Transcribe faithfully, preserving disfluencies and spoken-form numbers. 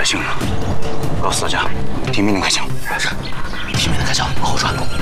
百姓呢？告诉大家，听命令开枪。 是，听命令开枪，往后传。